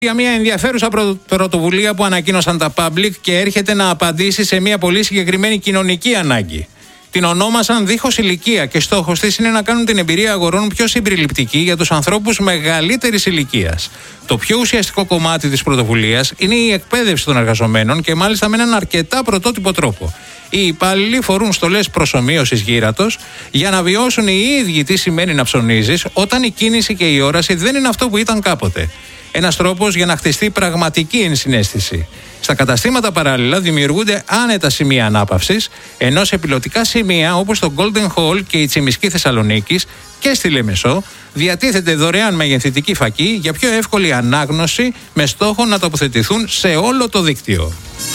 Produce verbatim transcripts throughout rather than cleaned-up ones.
Για μια ενδιαφέρουσα πρωτοβουλία που ανακοίνωσαν τα Public και έρχεται να απαντήσει σε μια πολύ συγκεκριμένη κοινωνική ανάγκη. Την ονόμασαν δίχως ηλικία και στόχος της είναι να κάνουν την εμπειρία αγορών πιο συμπεριληπτική για τους ανθρώπους μεγαλύτερης ηλικίας. Το πιο ουσιαστικό κομμάτι της πρωτοβουλίας είναι η εκπαίδευση των εργαζομένων και μάλιστα με έναν αρκετά πρωτότυπο τρόπο. Οι υπάλληλοι φορούν στολές προσομοίωσης γύρατος για να βιώσουν οι ίδιοι τι σημαίνει να ψωνίζεις όταν η κίνηση και η όραση δεν είναι αυτό που ήταν κάποτε. Ένας τρόπος για να χτιστεί πραγματική ενσυναίσθηση. Στα καταστήματα παράλληλα δημιουργούνται άνετα σημεία ανάπαυσης, ενώ σε πιλωτικά σημεία όπως το Golden Hall και η Τσιμισκή Θεσσαλονίκης και στη Λεμεσό διατίθεται δωρεάν μεγεθυντική φακή για πιο εύκολη ανάγνωση με στόχο να τοποθετηθούν σε όλο το δίκτυο.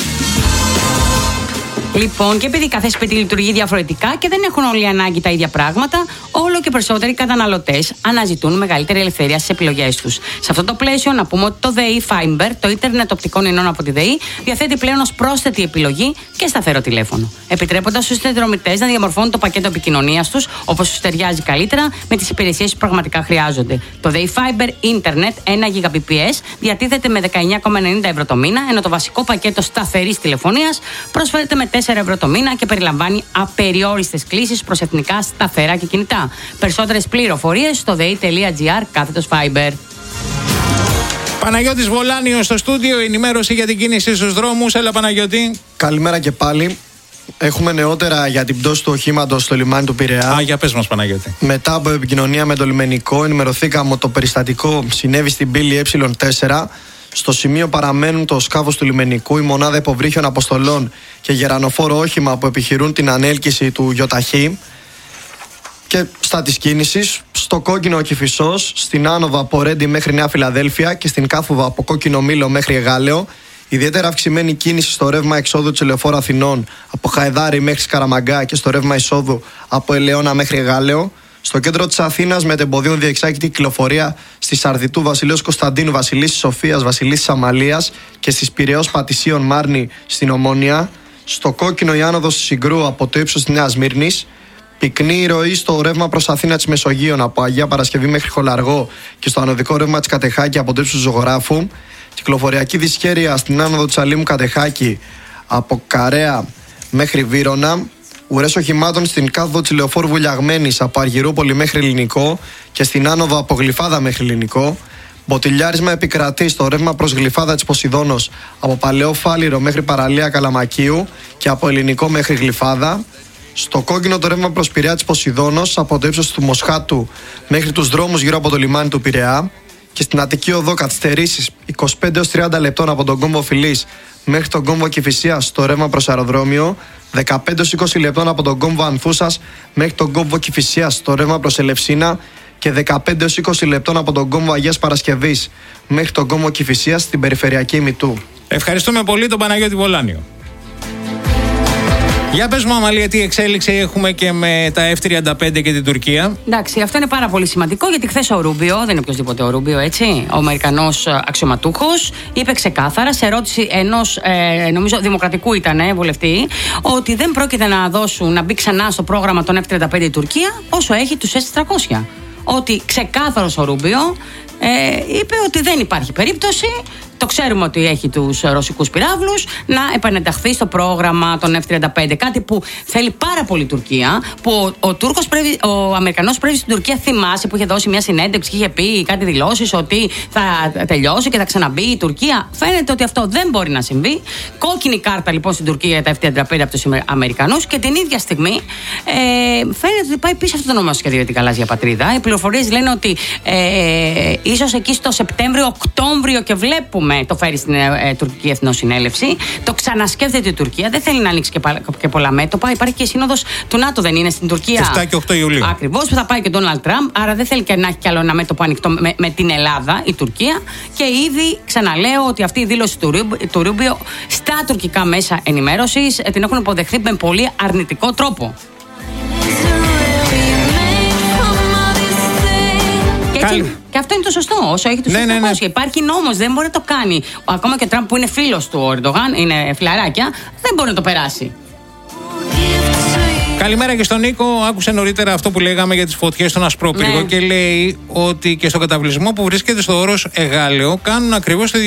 Λοιπόν, και επειδή κάθε σπίτι λειτουργεί διαφορετικά και δεν έχουν όλοι ανάγκη τα ίδια πράγματα, όλο και περισσότεροι καταναλωτές αναζητούν μεγαλύτερη ελευθερία στις επιλογές τους. Σε αυτό το πλαίσιο, να πούμε ότι το ΔΕΗ Fiber, το ίντερνετ οπτικών ινών από τη ΔΕΗ, διαθέτει πλέον ως πρόσθετη επιλογή και σταθερό τηλέφωνο. Επιτρέποντας στους συνδρομητές να διαμορφώνουν το πακέτο επικοινωνίας τους όπως τους ταιριάζει καλύτερα με τις υπηρεσίες που πραγματικά χρειάζονται. Το ΔΕΗ Fiber Internet ένα Gbps διατίθεται με δεκαεννιά κόμμα ενενήντα ευρώ το μήνα, ενώ το βασικό πακέτο σταθερής τηλεφωνίας προσφέρεται με τέσσερα ευρώ το μήνα και περιλαμβάνει απεριόριστες κλήσεις προς εθνικά σταθερά και κινητά. Περισσότερες πληροφορίες στο dei.gr κάθετος Fiber. Παναγιώτης Βολάνιος στο στούντιο, ενημέρωση για την κίνηση στους δρόμους. Έλα Παναγιώτη. Καλημέρα και πάλι. Έχουμε νεότερα για την πτώση του οχήματος στο λιμάνι του Πειραιά. Α, για πες μας Παναγιώτη. Μετά από επικοινωνία με το λιμενικό, ενημερωθήκαμε ότι το περιστατικό συνέβη στην πύλη ε τέσσερα. Στο σημείο παραμένουν το σκάφος του λιμενικού, η μονάδα υποβρύχιων αποστολών και γερανοφόρο όχημα που επιχειρούν την ανέλκυση του γιοταχή. Και στα της κίνησης, στο κόκκινο ο Κηφισός, στην άνοδο από Ρέντι μέχρι Νέα Φιλαδέλφια και στην κάθοδο από Κόκκινο Μήλο μέχρι Εγάλεο. Ιδιαίτερα αυξημένη κίνηση στο ρεύμα εξόδου της Ελεοφόρου Αθηνών από Χαϊδάρη μέχρι Σκαραμαγκά και στο ρεύμα εισόδου από Ελαιώνα μέχρι Εγάλεο. Στο κέντρο της Αθήνας με τεμποδίων διεξάγεται κυκλοφορία στη Σαρδιτού Βασιλέως Κωνσταντίνου, Βασιλίσσης Σοφίας, Βασιλίσσης Αμαλίας και στις Πειραιώς Πατησίων Μάρνη στην Ομόνια. Στο κόκκινο η άνοδος της Συγκρού από το ύψος της Νέας Σμύρνης. Πυκνή η ροή στο ρεύμα προς Αθήνα της Μεσογείων από Αγία Παρασκευή μέχρι Χολαργό και στο ανωδικό ρεύμα της Κατεχάκη από το ύψος του Ζωγράφου. Κυκλοφοριακή δυσχέρεια στην άνοδο της Αλήμου Κατεχάκη από Καρέα μέχρι Βύρωνα. Ουρές οχημάτων στην κάθοδο της Λεωφόρου Βουλιαγμένης από Αργυρούπολη μέχρι Ελληνικό και στην άνοδο από Γλυφάδα μέχρι Ελληνικό. Μποτιλιάρισμα επικρατεί στο ρεύμα προς Γλυφάδα της Ποσειδώνος από Παλαιό Φάληρο μέχρι Παραλία Καλαμακίου και από Ελληνικό μέχρι Γλυφάδα. Στο κόκκινο το ρεύμα προς Πειραιά της Ποσειδώνος από το ύψος του Μοσχάτου μέχρι τους δρόμους γύρω από το λιμάνι του Πειραιά. Και στην Αττική Οδό καθυστερήσεις είκοσι πέντε έως τριάντα λεπτών από τον κόμβο Φιλής μέχρι τον κόμβο Κηφισίας στο ρεύμα προς αεροδρόμιο, δεκαπέντε έως είκοσι λεπτών από τον κόμβο Ανθούσας μέχρι τον κόμβο Κηφισίας στο ρεύμα προς Ελευσίνα και δεκαπέντε έως είκοσι λεπτών από τον κόμβο Αγίας Παρασκευής μέχρι τον κόμβο Κηφισίας στην περιφερειακή Μητού. Ευχαριστούμε πολύ τον Παναγιώτη Βολάνιο. Για πες μου, Αμαλία, τι εξέλιξη έχουμε και με τα εφ τριάντα πέντε και την Τουρκία. Εντάξει, αυτό είναι πάρα πολύ σημαντικό γιατί χθες ο Ρούμπιο, δεν είναι οποιοδήποτε ο Ρούμπιο, έτσι, ο Αμερικανός αξιωματούχος, είπε ξεκάθαρα σε ερώτηση ενός, ε, νομίζω, δημοκρατικού ήταν ε, βουλευτή, ότι δεν πρόκειται να δώσουν να μπει ξανά στο πρόγραμμα των εφ τριάντα πέντε η Τουρκία όσο έχει τους ες τετρακόσια. Ότι ξεκάθαρος ο Ρούμπιο ε, είπε ότι δεν υπάρχει περίπτωση. Το ξέρουμε ότι έχει τους ρωσικούς πυράβλους να επανενταχθεί στο πρόγραμμα των εφ τριάντα πέντε. Κάτι που θέλει πάρα πολύ η Τουρκία. Που ο, ο, Τούρκος πρέπει, ο Αμερικανός πρέπει στην Τουρκία, θυμάσαι, που είχε δώσει μια συνέντευξη και είχε πει κάτι δηλώσεις ότι θα τελειώσει και θα ξαναμπεί η Τουρκία. Φαίνεται ότι αυτό δεν μπορεί να συμβεί. Κόκκινη κάρτα λοιπόν στην Τουρκία για τα εφ τριάντα πέντε από τους Αμερικανούς και την ίδια στιγμή ε, φαίνεται ότι πάει πίσω αυτό το νομοσχέδιο για την γαλάζια πατρίδα. Οι πληροφορίες λένε ότι ε, ίσως εκεί στο Σεπτέμβριο-Οκτώβριο και βλέπουμε. Το φέρει στην ε, τουρκική εθνοσυνέλευση. Το ξανασκέφτεται η Τουρκία. Δεν θέλει να ανοίξει και, πα, και πολλά μέτωπα. Υπάρχει και η σύνοδος του ΝΑΤΟ, δεν είναι στην Τουρκία. εφτά και οκτώ Ιουλίου. Ακριβώς, που θα πάει και ο Ντόναλντ Τραμπ. Άρα δεν θέλει και να έχει κι άλλο ένα μέτωπο ανοιχτό με, με την Ελλάδα, η Τουρκία. Και ήδη ξαναλέω ότι αυτή η δήλωση του, του Ρούμπιο στα τουρκικά μέσα ενημέρωσης την έχουν υποδεχθεί με πολύ αρνητικό τρόπο. Έτσι, και αυτό είναι το σωστό. Όσο έχει τους ναι, ναι, ναι. Υπάρχει νόμος, δεν μπορεί να το κάνει. Ακόμα και ο Τραμπ που είναι φίλος του Ερντογάν, είναι φιλαράκια, δεν μπορεί να το περάσει. Καλημέρα και στον Νίκο. Άκουσε νωρίτερα αυτό που λέγαμε για τις φωτιές στον Ασπρόπυργο, ναι. Και λέει ότι και στον καταβλισμό που βρίσκεται στο όρος Εγάλεο κάνουν ακριβώς το